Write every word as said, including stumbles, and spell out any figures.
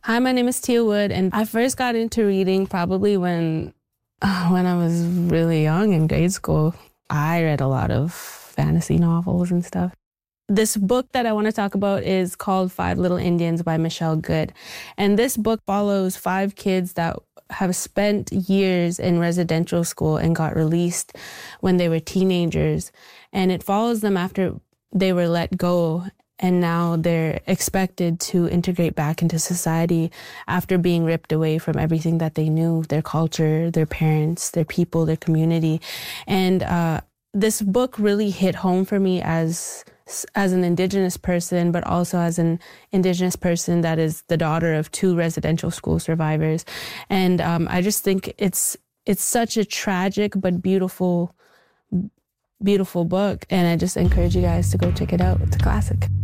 Hi, my name is Tia Wood, and I first got into reading probably when, uh, when I was really young in grade school. I read a lot of fantasy novels and stuff. This book that I want to talk about is called Five Little Indians by Michelle Good. And this book follows five kids that have spent years in residential school and got released when they were teenagers. And it follows them after they were let go, and now they're expected to integrate back into society after being ripped away from everything that they knew, their culture, their parents, their people, their community. And uh, this book really hit home for me as as an Indigenous person, but also as an Indigenous person that is the daughter of two residential school survivors. And um, I just think it's it's such a tragic but beautiful, beautiful book. And I just encourage you guys to go check it out. It's a classic.